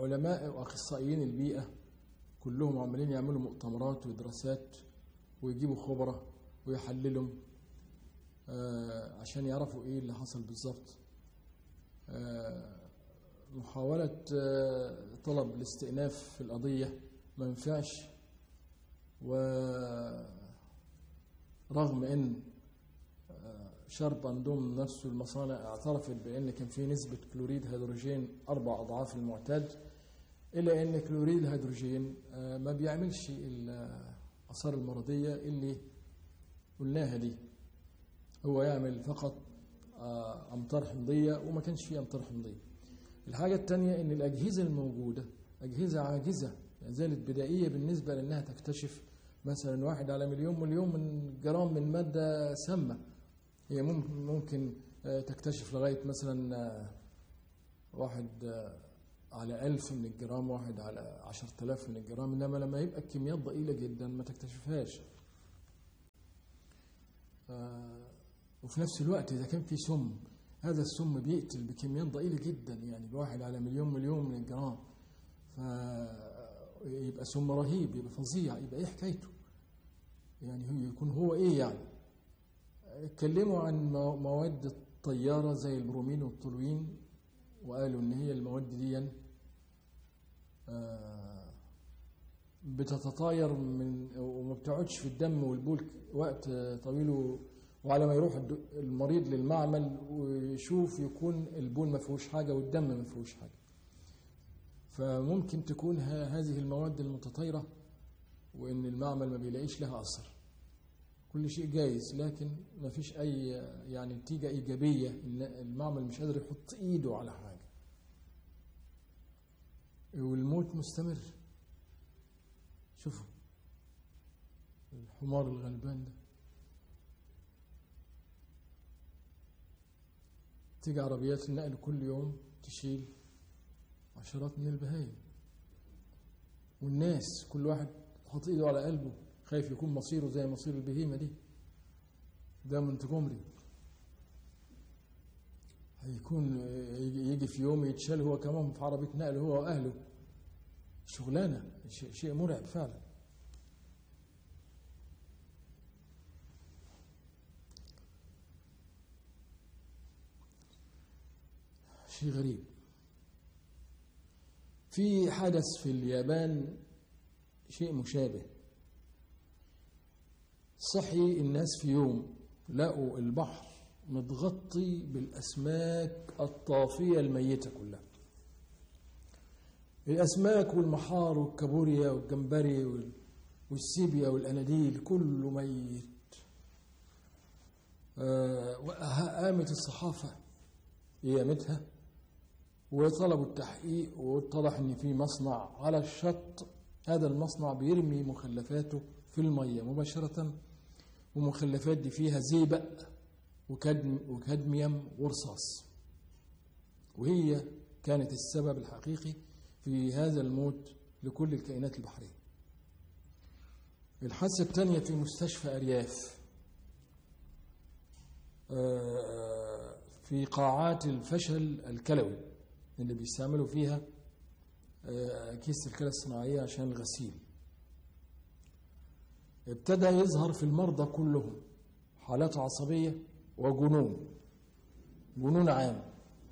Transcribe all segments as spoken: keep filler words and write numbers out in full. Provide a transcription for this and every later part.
علماء وأخصائيين البيئة كلهم عمالين يعملوا مؤتمرات ودراسات ويجيبوا خبراء ويحللوا عشان يعرفوا إيه اللي حصل بالظبط. محاولة طلب الاستئناف في القضية ما ينفعش، ورغم ان شرب اندوم نفسه المصانع اعترفت بان كان في نسبة كلوريد هيدروجين اربع اضعاف المعتاد، الا ان كلوريد الهيدروجين ما بيعملش الاثار المرضية اللي قلناها دي، هو يعمل فقط امطار حمضية وما كانش فيه امطار حمضية. الحاجة الثانية ان الاجهزة الموجودة اجهزة عاجزة، يعني زالت بدائية بالنسبة لانها تكتشف مثلا واحد على مليون مليون من جرام من مادة سامة. هي ممكن تكتشف لغاية مثلا واحد على ألف من الجرام، واحد على عشرة آلاف من الجرام، إنما لما يبقى الكميات ضئيلة جدا ما تكتشفهاش. وفي نفس الوقت إذا كان في سم، هذا السم بيقتل بكميات ضئيلة جدا، يعني بواحد على مليون مليون من الجرام، فيبقى سم رهيب، يبقى فظيع، يبقى إيه حكايته؟ يعني هو يكون هو إيه يعني؟ اتكلموا عن مواد الطيارة زي البرومين والتولوين، وقالوا إن هي المواد دي بتتطاير من وما بتقعدش في الدم والبول وقت طويل، وعلى ما يروح المريض للمعمل ويشوف يكون البول ما فيهوش حاجة والدم ما فيهوش حاجة. فممكن تكون هذه المواد المتطايرة وإن المعمل ما بيلاقيش لها أثر. كل شيء جايز، لكن ما فيش أي يعني نتيجة إيجابية، إن المعمل مش قادر يحط إيده على حاجة، والموت مستمر. شوفوا الحمار الغلبان ده، تيجي عربيات النقل كل يوم تشيل عشرات من البهايم، والناس كل واحد حاطط ايده على قلبه خايف يكون مصيره زي مصير البهيمة دي. ده منتجمري هيكون يجي في يوم يتشال هو كمان في عربية نقل هو وأهله. شغلانة شيء مرعب فعلا. شيء غريب. في حدث في اليابان شيء مشابه. صحي الناس في يوم لقوا البحر متغطي بالأسماك الطافية الميتة كلها. الأسماك والمحار والكابوريا والجمبري والسيبيا والأناديل كله ميت. قامت الصحافة قيامتها وطلبوا التحقيق، واتضح ان في مصنع على الشط، هذا المصنع بيرمي مخلفاته في المية مباشرة، ومخلفات دي فيها زئبق وكدم وكادميوم ورصاص، وهي كانت السبب الحقيقي في هذا الموت لكل الكائنات البحرية. الحادثة الثانية في مستشفى أرياف في قاعات الفشل الكلوي اللي بيستعملوا فيها كيس الكلى الصناعية عشان الغسيل. ابتدى يظهر في المرضى كلهم حالات عصبية وجنون، جنون عام.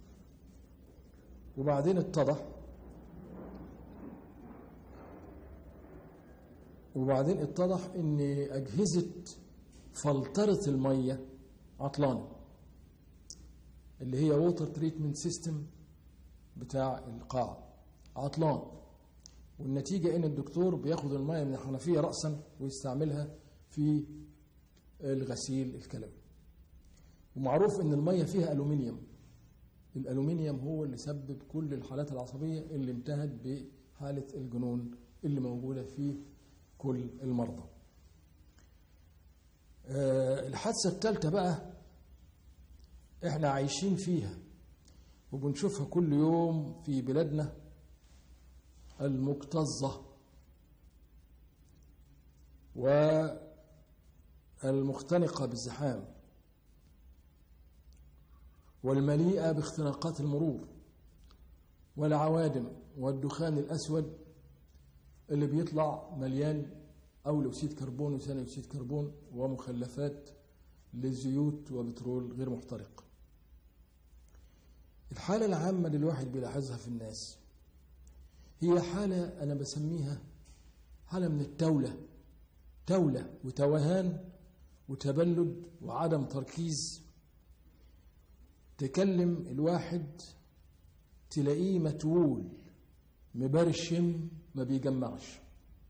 وبعدين اتضح وبعدين اتضح ان اجهزة فلترة المية عطلانة، اللي هي ووتر تريتمنت سيستم بتاع القاعة عطلان. والنتيجة ان الدكتور بياخد المية من الحنفية رأسا ويستعملها في الغسيل الكلوي. ومعروف ان المية فيها ألومنيوم، الألومنيوم هو اللي سبب كل الحالات العصبية اللي انتهت بحالة الجنون اللي موجودة في كل المرضى. الحادثة الثالثة بقى احنا عايشين فيها وبنشوفها كل يوم في بلادنا المكتظة والمختنقة بالزحام والمليئة باختناقات المرور والعوادم والدخان الأسود اللي بيطلع مليان أول أكسيد كربون وثاني أكسيد كربون ومخلفات للزيوت وبترول غير محترق. الحالة العامة اللي الواحد بيلاحظها في الناس هي حالة أنا بسميها حالة من التولة، تولة وتوهان وتبلد وعدم تركيز. تكلم الواحد تلاقيه متول مبرشم ما بيجمعش،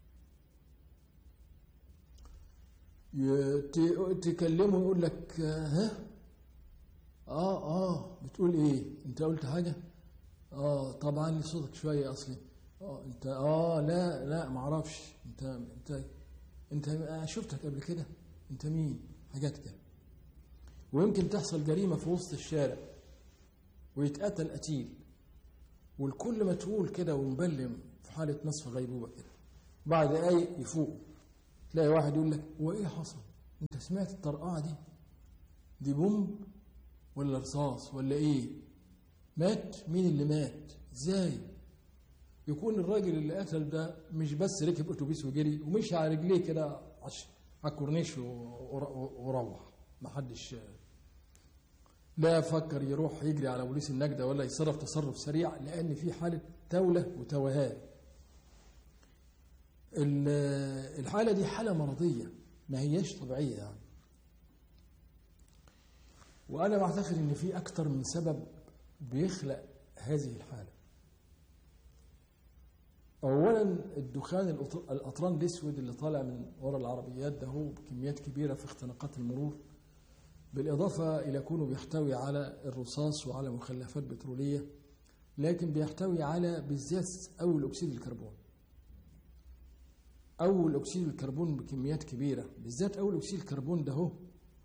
تكلمه يقول لك ها اه اه بتقول ايه؟ انت قلت حاجه؟ اه طبعا لي صوتك شويه اصلي. اه انت اه لا لا ما اعرفش. انت انت انت شفتك قبل كده؟ انت مين؟ حاجات كده. ويمكن تحصل جريمه في وسط الشارع ويتقتل قتيل والكل متقول كده ومبلم في حاله نصف غيبوبه كده. بعد دقايق يفوق تلاقي واحد يقول لك هو ايه حصل؟ انت سمعت الطرقعه دي؟ دي بومب ولا رصاص ولا ايه؟ مات؟ مين اللي مات؟ ازاي؟ يكون الراجل اللي قتل ده مش بس ركب اتوبيس وجري ومشي على رجليه كده على الكورنيش وروح، ما حدش لا فكر يروح يجري على بوليس النجدة ولا يتصرف تصرف سريع، لان في حاله توله وتوهان. الحاله دي حاله مرضيه ما هياش طبيعيه يعني. وانا بعتقد ان في اكتر من سبب بيخلق هذه الحاله. اولا الدخان الاطران الاسود اللي طالع من وراء العربيات ده هو بكميات كبيره في اختناقات المرور، بالاضافه الى كونه بيحتوي على الرصاص وعلى مخلفات بتروليه، لكن بيحتوي على بالذات اول اكسيد الكربون. اول اكسيد الكربون بكميات كبيره، بالذات اول اكسيد الكربون ده هو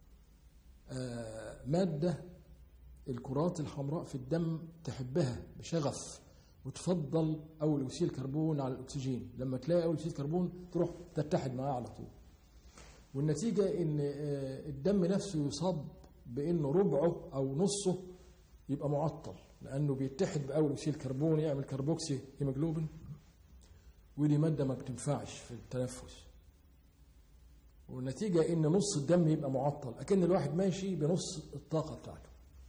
آه ماده الكرات الحمراء في الدم تحبها بشغف وتفضل اول اكسيد الكربون على الاكسجين. لما تلاقي اول اكسيد الكربون تروح تتحد معاه على طول، والنتيجه ان آه الدم نفسه يصاب بانه ربعه او نصه يبقى معطل، لانه بيتحد باول اكسيد الكربون يعمل كربوكسي هيموجلوبين، ودي ماده ما بتنفعش في التنفس. والنتيجه ان نص الدم يبقى معطل، اكن الواحد ماشي بنص الطاقه بتاعته.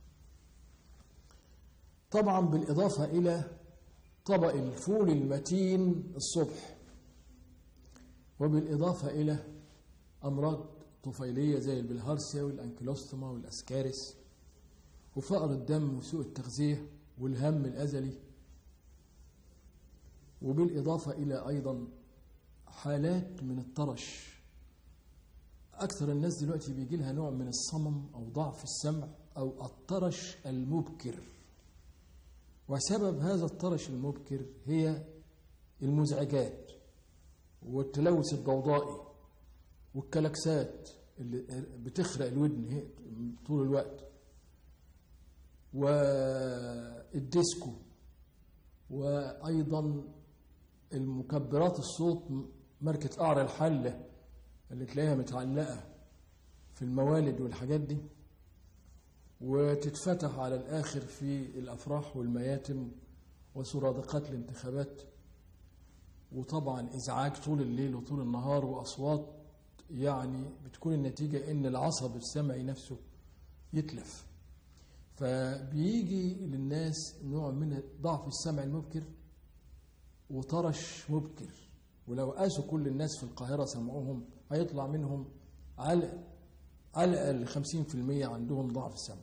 طبعا بالاضافه الى طبق الفول المتين الصبح، وبالاضافه الى امراض طفيليه زي البلهارسيا والانكيلوستوما والاسكارس وفقر الدم وسوء التغذيه والهم الازلي، وبالاضافه الى ايضا حالات من الطرش. اكثر الناس دلوقتي بيجي لها نوع من الصمم او ضعف السمع او الطرش المبكر، وسبب هذا الطرش المبكر هي المزعجات والتلوث الضوضائي والكلاكسات اللي بتخرق الودن طول الوقت، والديسكو، وايضا المكبرات الصوت ماركه قعر الحله اللي تلاقيها متعلقه في الموالد والحاجات دي، وتتفتح على الآخر في الأفراح والمياتم وسرادقات الانتخابات، وطبعا إزعاج طول الليل وطول النهار وأصوات يعني بتكون النتيجة إن العصب السمعي نفسه يتلف. فبيجي للناس نوع من ضعف السمع المبكر وطرش مبكر، ولو قاسوا كل الناس في القاهرة سمعوهم هيطلع منهم على على الأقل خمسين في المية عندهم ضعف السمع.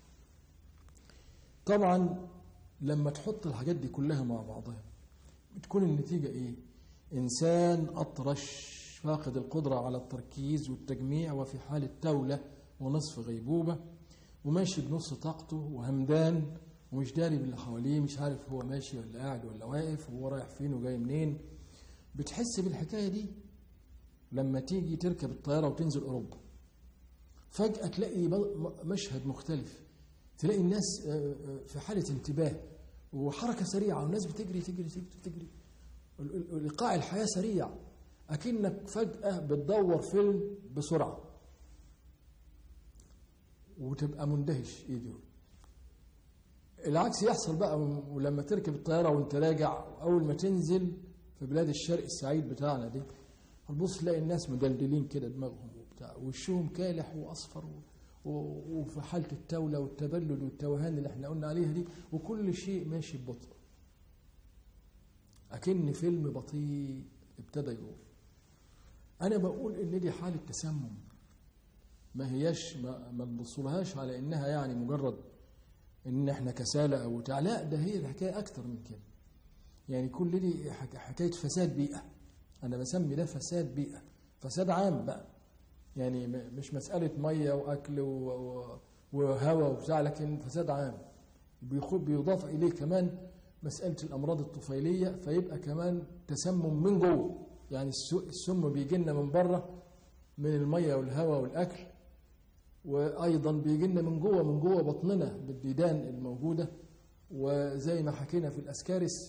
طبعا لما تحط الحاجات دي كلها مع بعضها بتكون النتيجة ايه؟ انسان اطرش فاقد القدرة على التركيز والتجميع وفي حالة تولة ونصف غيبوبة، وماشي بنص طاقته وهمدان ومش داري باللي حواليه، مش عارف هو ماشي ولا قاعد ولا واقف وهو رايح فين وجاي منين. بتحس بالحكاية دي لما تيجي تركب الطيارة وتنزل أوروبا، فجأة تلاقي مشهد مختلف، تلاقي الناس في حالة انتباه وحركة سريعة والناس بتجري تجري تجري تجري، إيقاع الحياة سريع، أكنك فجأة بتدور فيلم بسرعة وتبقى مندهش. إيه دول؟ العكس يحصل بقى، ولما تركب الطيارة وانت راجع أول ما تنزل في بلاد الشرق السعيد بتاعنا دي، هتبص تلاقي الناس مدلدلين كده دماغهم وبتاع، وشهم كالح وأصفر وفي حالة التولة والتبلد والتوهان اللي احنا قلنا عليها دي، وكل شيء ماشي ببطء، أكن فيلم بطيء ابتدى يقول. أنا بقول إن دي حالة تسمم، ما هياش ما, ما نبصلهاش على إنها يعني مجرد إن إحنا كسالة أو بتاع، لا، ده هي الحكاية أكتر من كده. يعني كل دي حكاية فساد بيئة، أنا بسمي ده فساد بيئة، فساد عام بقى، يعني مش مسألة مية وأكل وهواء وبتاع، لكن فساد عام. بيضاف إليه كمان مسألة الأمراض الطفيلية، فيبقى كمان تسمم من جوه، يعني السم بيجي لنا من بره من المية والهواء والأكل، وأيضا بيجي لنا من جوه من جوه بطننا بالديدان الموجودة. وزي ما حكينا في الأسكارس،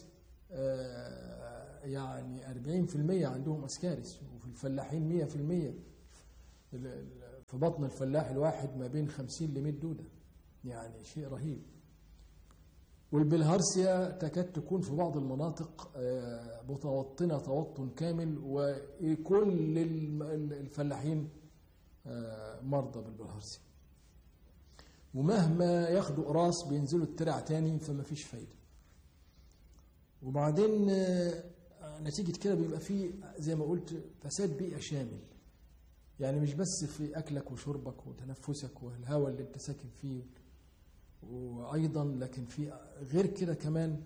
يعني أربعين في المية عندهم أسكارس، وفي الفلاحين مية في المية. في بطن الفلاح الواحد ما بين خمسين لمئة دودة، يعني شيء رهيب. والبلهارسيا تكاد تكون في بعض المناطق متوطنة توطن كامل، وكل الفلاحين مرضى بالبلهارسيا، ومهما ياخدوا قراص بينزلوا الترع تاني، فما فيش فايدة. وبعدين نتيجة كده بيبقى فيه زي ما قلت فساد بيئة شامل، يعني مش بس في أكلك وشربك وتنفسك والهواء اللي انت ساكن فيه وأيضا، لكن في غير كده كمان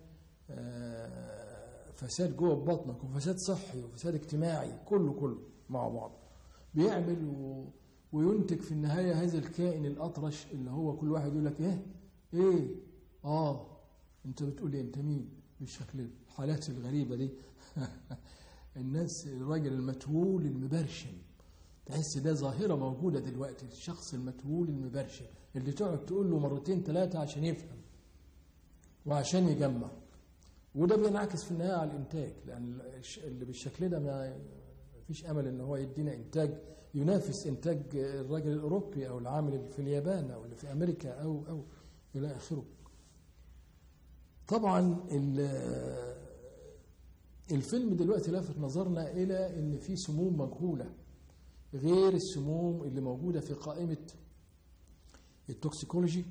فساد جوه بطنك، وفساد صحي وفساد اجتماعي، كله كله مع بعض بيعمل وينتج في النهاية هذا الكائن الأطرش اللي هو كل واحد يقول لك ايه ايه اه انت بتقول ايه، انت مين، بالشكل الحالات الغريبة دي. الناس الراجل المتهول المبرشم، تحس ده ظاهرة موجودة دلوقتي، الشخص المتهول المبرشم اللي تقعد تقول له مرتين ثلاثة عشان يفهم وعشان يجمع، وده بينعكس في النهاية على الإنتاج، لأن اللي بالشكل ده ما فيش أمل إن هو يدينا إنتاج ينافس إنتاج الراجل الأوروبي أو العامل في اليابان أو اللي في أمريكا أو أو إلى آخره. طبعا الفيلم دلوقتي لافت نظرنا إلى إن في سموم مجهولة غير السموم اللي موجودة في قائمة التوكسيكولوجي،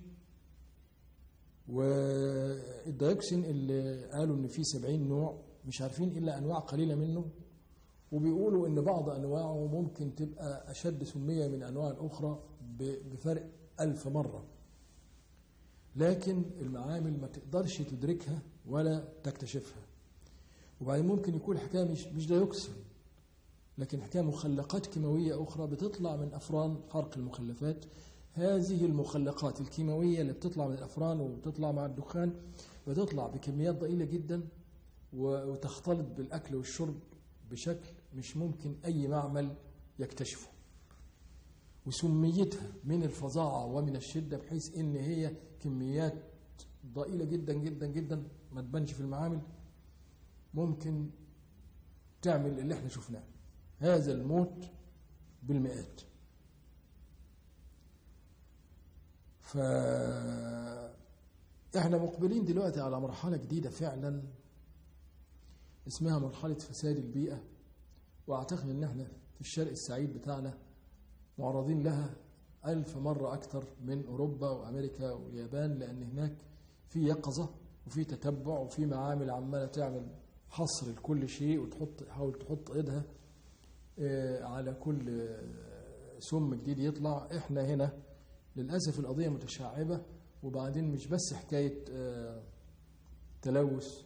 والديوكسين اللي قالوا إن فيه سبعين نوع، مش عارفين إلا أنواع قليلة منه، وبيقولوا إن بعض أنواعه ممكن تبقى أشد سمية من أنواع الأخرى بفرق ألف مرة، لكن المعامل ما تقدرش تدركها ولا تكتشفها. وبعدين ممكن يكون الحكاية مش مش ديوكسين، لكن حكاية مخلقات كيماوية أخرى بتطلع من أفران حرق المخلفات. هذه المخلقات الكيماوية اللي بتطلع من الأفران وبتطلع مع الدخان بتطلع بكميات ضئيلة جدا، وتختلط بالأكل والشرب بشكل مش ممكن أي معمل يكتشفه، وسميتها من الفظاعة ومن الشدة بحيث إن هي كميات ضئيلة جدا جدا جدا ما تبانش في المعامل، ممكن تعمل اللي احنا شفناه، هذا الموت بالمئات. فإحنا مقبلين دلوقتي على مرحلة جديدة فعلا اسمها مرحلة فساد البيئة، وأعتقد إن احنا في الشرق السعيد بتاعنا معرضين لها ألف مرة أكثر من أوروبا وأمريكا واليابان، لأن هناك في يقظة وفي تتبع وفي معامل عمالة تعمل حصر لكل شيء، وتحط تحاول تحط إيدها على كل سم جديد يطلع. إحنا هنا للأسف القضية متشعبة، وبعدين مش بس حكاية تلوث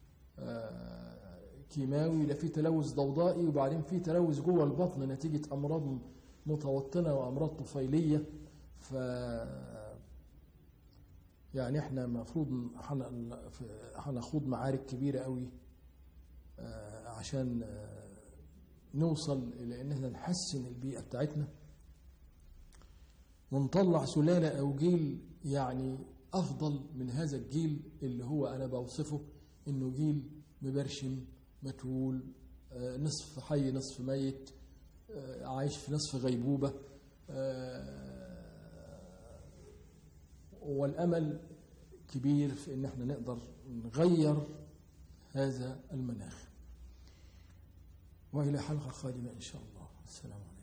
كيماوي، ده في تلوث ضوضائي، وبعدين في تلوث جوه البطن نتيجة أمراض متوطنة وأمراض طفيلية. ف يعني احنا المفروض هنخوض معارك كبيرة قوي عشان نوصل إلى إن احنا نحسن البيئة بتاعتنا ونطلع سلالة أو جيل يعني أفضل من هذا الجيل اللي هو أنا بوصفه إنه جيل مبرشم متهول، نصف حي نصف ميت، عايش في نصف غيبوبة، والأمل كبير في ان احنا نقدر نغير هذا المناخ. والى حلقة قادمة ان شاء الله. السلام عليكم.